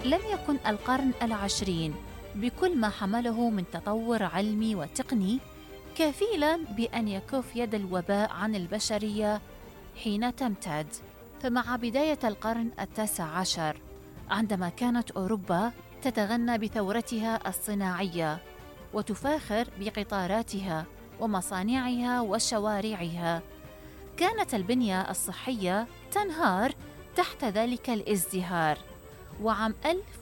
لم يكن القرن العشرين بكل ما حمله من تطور علمي وتقني كفيلاً بأن يكف يد الوباء عن البشرية حين تمتد. فمع بداية القرن التاسع عشر، عندما كانت أوروبا تتغنى بثورتها الصناعية وتفاخر بقطاراتها ومصانعها وشوارعها، كانت البنية الصحية تنهار تحت ذلك الازدهار. وعام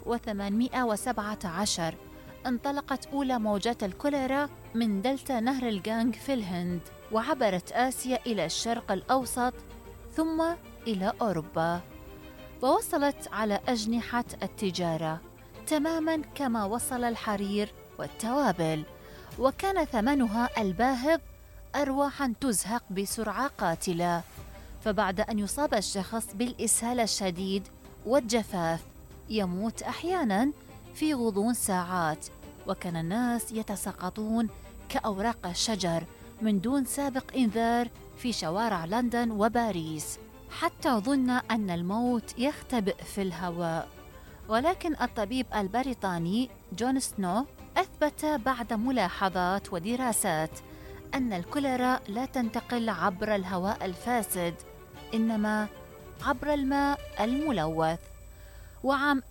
1817 انطلقت أولى موجات الكوليرا من دلتا نهر الغانغ في الهند، وعبرت آسيا إلى الشرق الأوسط ثم إلى أوروبا، ووصلت على أجنحة التجارة تماماً كما وصل الحرير والتوابل، وكان ثمنها الباهظ أرواحاً تزهق بسرعة قاتلة. فبعد أن يصاب الشخص بالإسهال الشديد والجفاف يموت أحياناً في غضون ساعات، وكان الناس يتساقطون كأوراق الشجر من دون سابق إنذار في شوارع لندن وباريس، حتى ظن أن الموت يختبئ في الهواء. ولكن الطبيب البريطاني جون سنو أثبت بعد ملاحظات ودراسات أن الكوليرا لا تنتقل عبر الهواء الفاسد، إنما عبر الماء الملوث. وعام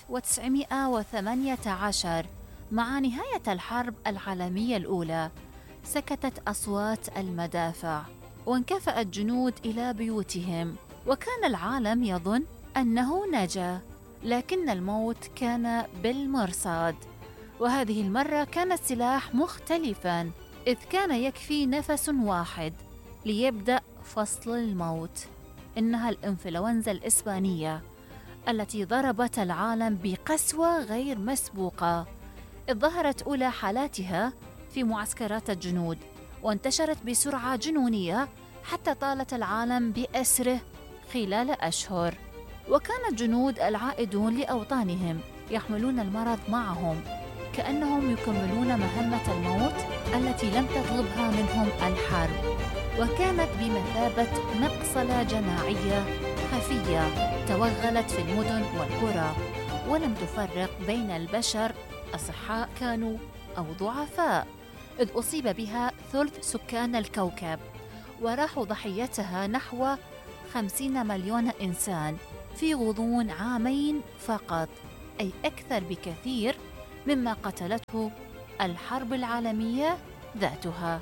1918 مع نهاية الحرب العالمية الأولى سكتت أصوات المدافع وانكفأ الجنود إلى بيوتهم، وكان العالم يظن أنه نجا، لكن الموت كان بالمرصاد. وهذه المرة كان السلاح مختلفاً، إذ كان يكفي نفس واحد ليبدأ فصل الموت. إنها الإنفلونزا الإسبانية التي ضربت العالم بقسوة غير مسبوقة، إذ ظهرت أولى حالاتها في معسكرات الجنود، وانتشرت بسرعة جنونية حتى طالت العالم بأسره خلال أشهر. وكان الجنود العائدون لأوطانهم يحملون المرض معهم كأنهم يكملون مهمة الموت التي لم تطلبها منهم الحرب، وكانت بمثابة مقصلة جماعية خفية توغلت في المدن والقرى، ولم تفرق بين البشر أصحاء كانوا أو ضعفاء، إذ أصيب بها ثلث سكان الكوكب، وراحوا ضحيتها نحو 50 مليون إنسان في غضون عامين فقط، أي أكثر بكثير مما قتلته الحرب العالمية ذاتها.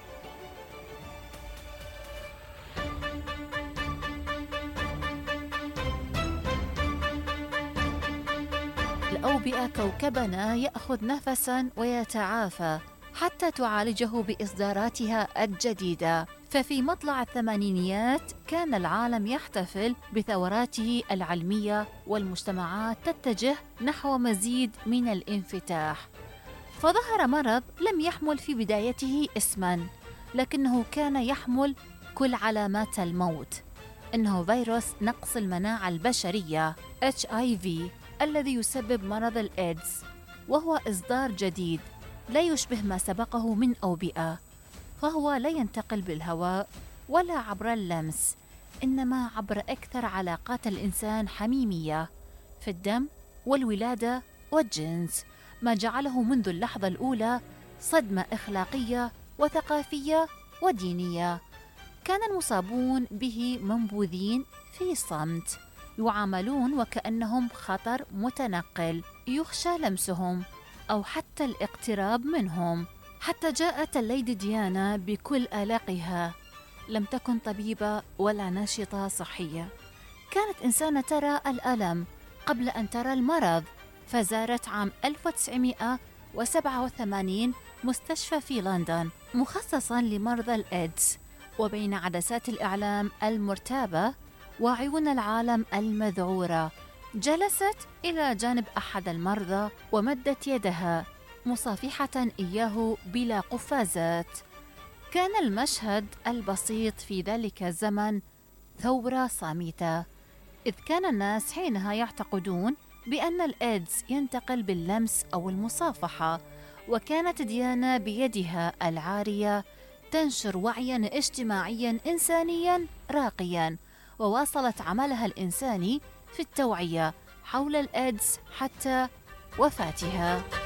الأوبئة كوكبنا يأخذ نفساً ويتعافى حتى تعالجه بإصداراتها الجديدة. ففي مطلع الثمانينيات كان العالم يحتفل بثوراته العلمية، والمجتمعات تتجه نحو مزيد من الانفتاح. فظهر مرض لم يحمل في بدايته اسماً، لكنه كان يحمل كل علامات الموت. إنه فيروس نقص المناعة البشرية HIV الذي يسبب مرض الإيدز، وهو إصدار جديد لا يشبه ما سبقه من أوبئة، فهو لا ينتقل بالهواء ولا عبر اللمس، إنما عبر أكثر علاقات الإنسان حميمية في الدم والولادة والجنس، ما جعله منذ اللحظة الأولى صدمة أخلاقية وثقافية ودينية. كان المصابون به منبوذين في صمت، يعاملون وكأنهم خطر متنقل يخشى لمسهم أو حتى الاقتراب منهم. حتى جاءت الليدي ديانا بكل آلاقها، لم تكن طبيبة ولا ناشطة صحية، كانت إنسانة ترى الألم قبل أن ترى المرض، فزارت عام 1987 مستشفى في لندن مخصصاً لمرضى الإيدز، وبين عدسات الإعلام المرتابة وعيون العالم المذعورة جلست إلى جانب أحد المرضى ومدت يدها مصافحة إياه بلا قفازات. كان المشهد البسيط في ذلك الزمن ثورة صامتة، إذ كان الناس حينها يعتقدون بأن الإيدز ينتقل باللمس أو المصافحة، وكانت ديانا بيدها العارية تنشر وعياً اجتماعياً إنسانياً راقياً، وواصلت عملها الإنساني في التوعية حول الإيدز حتى وفاتها.